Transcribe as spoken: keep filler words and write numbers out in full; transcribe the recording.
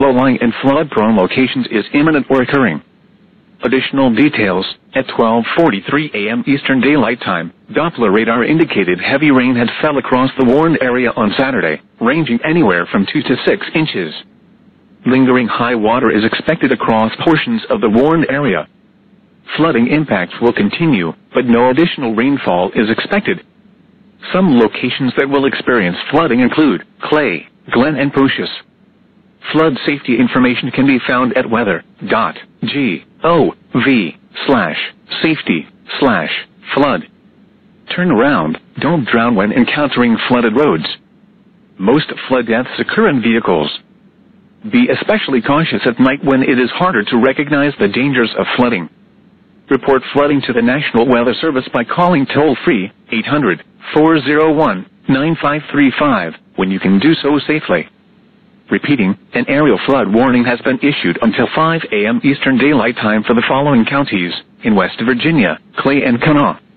low-lying and flood-prone locations is imminent or occurring. Additional details: at twelve forty-three a m Eastern Daylight Time, Doppler radar indicated heavy rain had fell across the warned area on Saturday, ranging anywhere from two to six inches. Lingering high water is expected across portions of the warned area. Flooding impacts will continue, but no additional rainfall is expected. Some locations that will experience flooding include Clay, Glen and Prusias. Flood safety information can be found at weather dot gov slash safety slash flood. Turn around, don't drown when encountering flooded roads. Most flood deaths occur in vehicles. Be especially cautious at night when it is harder to recognize the dangers of flooding. Report flooding to the National Weather Service by calling toll-free eight hundred, four oh one, nine five three five when you can do so safely. Repeating, an aerial flood warning has been issued until five a m Eastern Daylight Time for the following counties: in West Virginia, Clay and Kanawha,